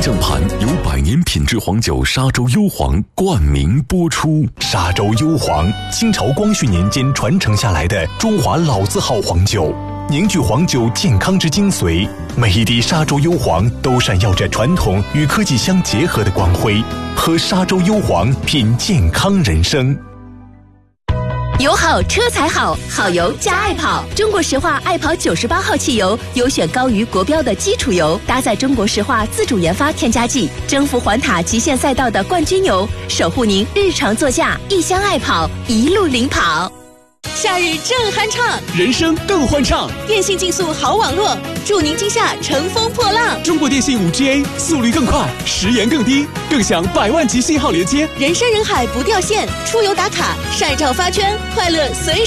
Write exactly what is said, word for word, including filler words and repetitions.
正盘由百年品质黄酒沙洲幽黄冠名播出。 沙洲幽黄，清朝光绪年间传承下来的中华老字号黄酒，凝聚黄酒健康之精髓。每一滴沙洲幽黄都闪耀着传统与科技相结合的光辉。喝沙洲幽黄，品健康人生。 油好车才好，好油加爱跑。中国石化爱跑九十八号汽油，优选高于国标的基础油，搭载中国石化自主研发添加剂，征服环塔极限赛道的冠军油，守护您日常座驾。一箱爱跑，一路领跑。 夏日正酣畅， 人生更欢畅。 电信竞速好网络，祝您今夏乘风破浪。 中国电信 五 G A 速率更快，时延更低，更享百万级信号连接。 人山人海不掉线，出游打卡晒照发圈，快乐随